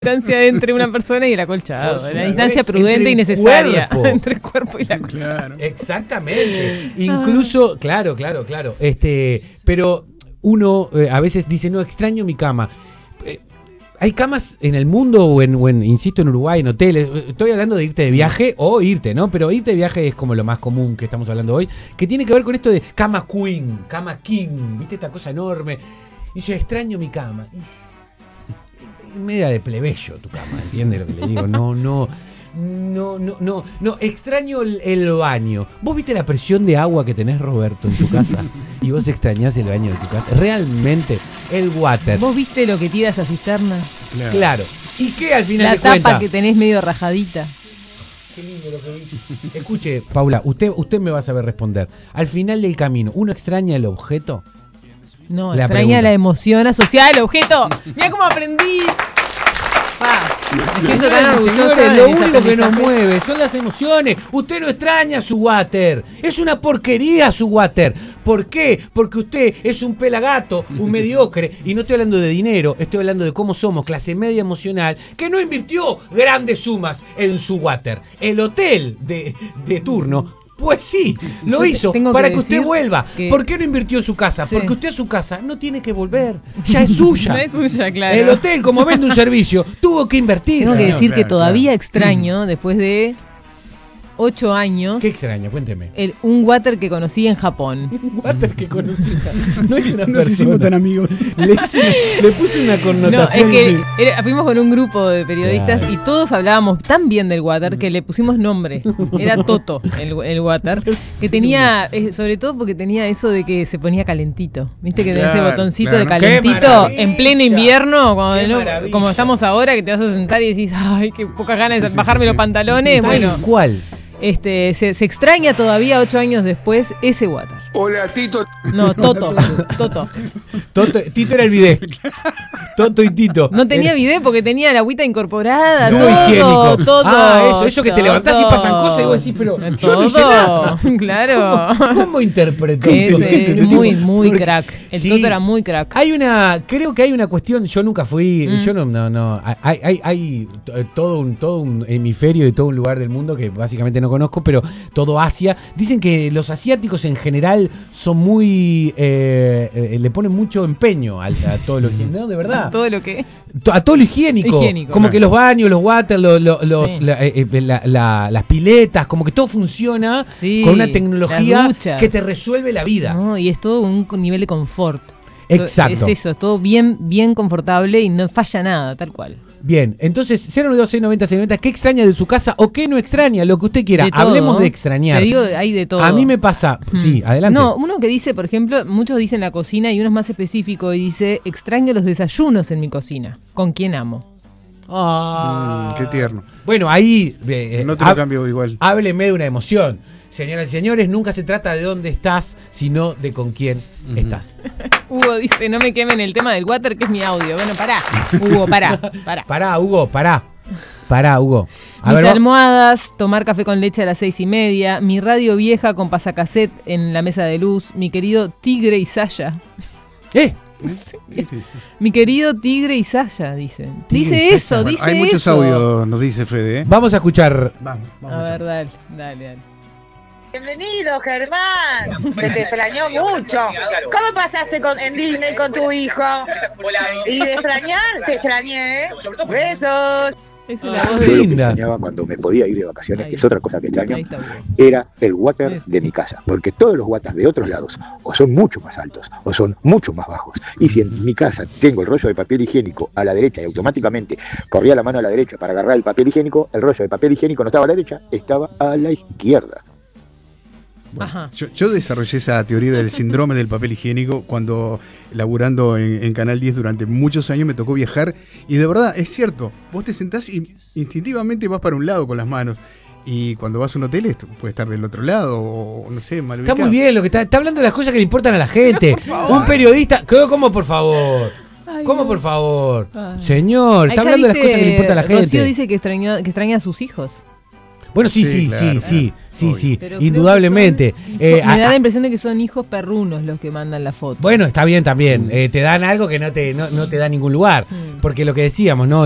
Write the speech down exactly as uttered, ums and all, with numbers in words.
distancia entre una persona y el acolchado, Por la distancia prudente y necesaria entre el cuerpo y la acolchado. Claro. Exactamente. Incluso, claro, claro, claro. Este, pero uno eh, a veces dice, no, extraño mi cama. Eh, hay camas en el mundo o en, o en, insisto, en Uruguay, en hoteles. Estoy hablando de irte de viaje o irte, ¿no? Pero irte de viaje es como lo más común que estamos hablando hoy, que tiene que ver con esto de cama queen, cama king, ¿viste? Esta cosa enorme. Y yo extraño mi cama. Y, media de plebeyo tu cama, ¿entiendes lo que le digo? No, no, no, no, no, no, extraño el, el baño. ¿Vos viste la presión de agua que tenés, Roberto, en tu casa? Y vos extrañás el baño de tu casa. Realmente, el water. ¿Vos viste lo que tira esa cisterna? Claro. Claro. ¿Y qué al final la de cuentas? La tapa que tenés medio rajadita. Qué lindo lo que dice. Escuche, Paula, usted, usted me va a saber responder. Al final del camino, ¿uno extraña el objeto? No, la extraña pregunta. La emoción asociada al objeto. Mirá cómo aprendí. Pa, me siento tan orgullosa Señores, de lo mis único que nos aprendizajes. mueve son las emociones. Usted no extraña su water. Es una porquería su water. ¿Por qué? Porque usted es un pelagato, un mediocre. Y no estoy hablando de dinero, estoy hablando de cómo somos, clase media emocional, que no invirtió grandes sumas en su water. El hotel de, de turno, pues sí, lo Yo hizo tengo para que que usted decir vuelva. que- ¿Por qué no invirtió su casa? Sí. Porque usted a su casa no tiene que volver. Ya es suya. No es suya, claro. El hotel, como vende un servicio, tuvo que invertir. Tengo que señor. decir que claro, todavía claro. extraño, después de ocho años, Qué extraño, cuénteme. el, un water que conocí en Japón. Un water que conocía. No es una Nos hicimos tan amigos. Le, hice- le puse una No, connotación. es que era- fuimos con un grupo de periodistas Claro. y todos hablábamos tan bien del water que le pusimos nombre. Era Toto el, el water. Que tenía, eh, sobre todo porque tenía eso de que se ponía calentito. ¿Viste que tenía ese Claro, botoncito claro. de calentito ¡Qué maravilla! en pleno invierno? Cuando ¡Qué no- maravilla! como estamos ahora, que te vas a sentar y decís, ay, qué pocas ganas de Sí, sí, bajarme sí, los sí. pantalones. Tal Bueno, cual. este, se, se extraña todavía ocho años después ese water. Hola, Tito. No, Toto. Toto. Toto, Tito era el bidet. Toto y Tito. No tenía Era- video porque tenía la agüita incorporada, No, todo, higiénico. todo. Ah, eso, eso que te todo. levantás y pasan cosas y vos decís, pero yo no Todo. hice nada. Claro. ¿Cómo, cómo interpretó? Es, Tito? es Tipo, muy, muy porque- crack. El Sí. Toto era muy crack. Hay una, creo que hay una cuestión, yo nunca fui, Mm. yo no, no, no, hay, hay, hay t- todo un, todo un hemisferio y todo un lugar del mundo que básicamente no conozco, pero todo Asia. Dicen que los asiáticos en general son muy, eh, eh, le ponen mucho empeño a, a todo lo higiénico, ¿no? De verdad. Todo lo que. To- A todo lo higiénico. Higiénico. Como que los baños, los water, los, los- los- Sí. la- eh, eh, la- la- las piletas, como que todo funciona Sí, con una tecnología las duchas. que te resuelve la vida. No, y es todo un nivel de confort. Exacto. Es eso, es todo bien, bien confortable y no falla nada, tal cual. Bien, entonces cero nueve dos seis noventa seis noventa, ¿qué extraña de su casa o qué no extraña? Lo que usted quiera. De todo. Hablemos de extrañar. Te digo, hay de todo. A mí me pasa, sí, adelante. No, uno que dice, por ejemplo, muchos dicen la cocina y uno es más específico y dice, extraño los desayunos en mi cocina. ¿Con quién amo? Ah. Mm, qué tierno. Bueno, ahí eh, No te lo hab- cambio igual. hábleme de una emoción. Señoras y señores, nunca se trata de dónde estás, sino de con quién estás. Hugo dice, no me quemen el tema del water, que es mi audio. Bueno, pará. Hugo, pará, pará. Pará, Hugo, pará. Pará, Hugo. A Mis ver, va- almohadas, tomar café con leche a las seis y media, mi radio vieja con pasacassette en la mesa de luz, mi querido Tigre y Saya. ¿Eh? Mi querido Tigre y Saya, dicen. Tigre y Dice Saya. eso, Bueno, dice Hay muchos eso. audios, nos dice Fede. ¿eh? Vamos a escuchar. Vamos, vamos. A a ver, dale, dale, dale. Bienvenido, Germán. Se te extrañó mucho. ¿Cómo pasaste con, en Disney con tu hijo? Y de extrañar, te extrañé. Besos. Esa es la Ah, voz qué de... linda. Extrañaba cuando me podía ir de vacaciones, Ahí. que es otra cosa que extraño, Ahí está, Hugo. era el water de mi casa, porque todos los waters de otros lados o son mucho más altos o son mucho más bajos. Y si en mi casa tengo el rollo de papel higiénico a la derecha y automáticamente corría la mano a la derecha para agarrar el papel higiénico, el rollo de papel higiénico no estaba a la derecha, estaba a la izquierda. Bueno, Ajá. yo, yo desarrollé esa teoría del síndrome del papel higiénico cuando laburando en, en Canal diez durante muchos años me tocó viajar y de verdad es cierto, vos te sentás y instintivamente vas para un lado con las manos y cuando vas a un hotel esto puede estar del otro lado o no sé, mal Está ubicado. muy bien lo que está. Está hablando de las cosas que le importan a la gente. Un periodista. ¿Cómo, por favor? Ay, ¿Cómo, no. por favor? Ay. Gente, está Acá hablando de las dice- cosas que le importan a la gente. Rocío dice que, extrañó, que extraña a sus hijos. Bueno, sí, sí, Sí, sí, claro, sí, sí, obvio. sí, Pero creo indudablemente. que son Eh, hijos- me a- da a- la impresión de que son hijos perrunos los que mandan la foto. bueno, está bien también. Eh, te dan algo que no te, no, no te da ningún lugar. Mm. Porque lo que decíamos, ¿no?